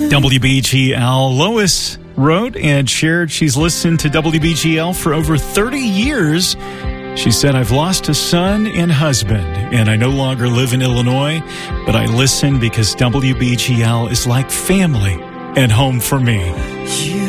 WBGL. Lois wrote and shared she's listened to WBGL for over 30 years. She said, I've lost a son and husband, and I no longer live in Illinois, but I listen because WBGL is like family and home for me.